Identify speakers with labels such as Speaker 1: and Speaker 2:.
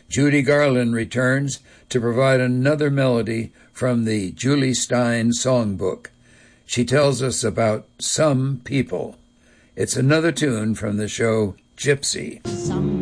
Speaker 1: Judy Garland returns to provide another melody from the Julie Stein songbook. She tells us about Some People. It's another tune from the show Gypsy.
Speaker 2: Some